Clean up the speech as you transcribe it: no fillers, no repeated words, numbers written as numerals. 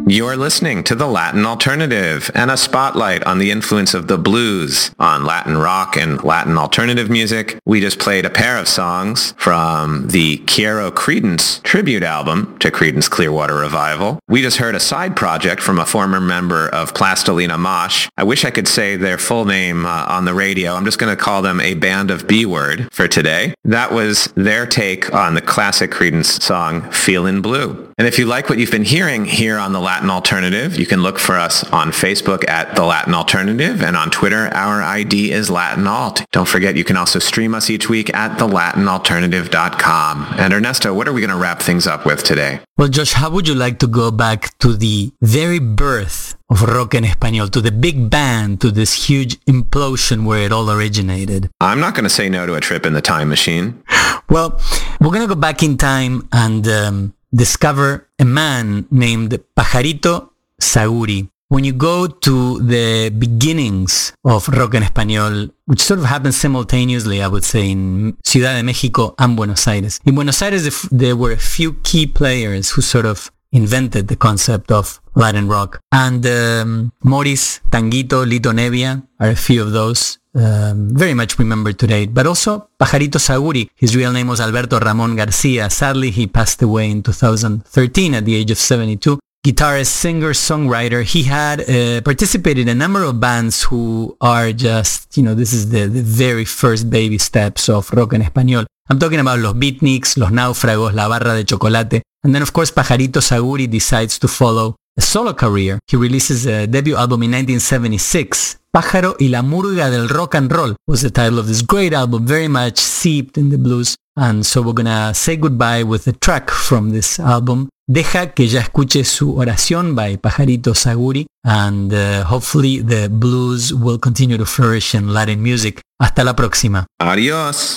You're listening to The Latin Alternative and a spotlight on the influence of the blues on Latin rock and Latin alternative music. We just played a pair of songs from the Quiero Creedence tribute album to Creedence Clearwater Revival. We just heard a side project from a former member of Plastilina Mosh. I wish I could say their full name on the radio. I'm just going to call them a band of B-word for today. That was their take on the classic Creedence song Feelin' Blue. And if you like what you've been hearing here on The Latin Alternative, you can look for us on Facebook at The Latin Alternative, and on Twitter, our ID is Latin Alt. Don't forget, you can also stream us each week at thelatinalternative.com. And Ernesto, what are we going to wrap things up with today? Well, Josh, how would you like to go back to the very birth of rock en español, to the big bang, to this huge implosion where it all originated? I'm not going to say no to a trip in the time machine. Well, we're going to go back in time and discover a man named Pajarito Zaguri. When you go to the beginnings of rock en español, which sort of happened simultaneously, I would say, in Ciudad de México and Buenos Aires. In Buenos Aires, there were a few key players who sort of invented the concept of Latin rock. And Morris, Tanguito, Lito Nevia are a few of those. Very much remembered today, but also Pajarito Zaguri. His real name was Alberto Ramón García. Sadly, he passed away in 2013 at the age of 72. Guitarist, singer, songwriter. He had participated in a number of bands who are just, this is the very first baby steps of rock en español. I'm talking about Los Beatniks, Los Náufragos, La Barra de Chocolate. And then, of course, Pajarito Zaguri decides to follow a solo career. He releases a debut album in 1976. Pájaro y la Murga del Rock and Roll was the title of this great album, very much seeped in the blues. And so we're gonna say goodbye with a track from this album, Deja que ya escuche su oración by Pajarito Zaguri. And hopefully the blues will continue to flourish in Latin music. Hasta la próxima. Adiós.